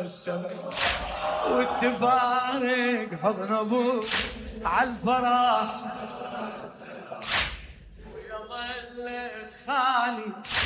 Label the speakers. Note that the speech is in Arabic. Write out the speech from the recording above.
Speaker 1: السماء والتفارق حضن ابوك عالفرح ويا ظلت خالي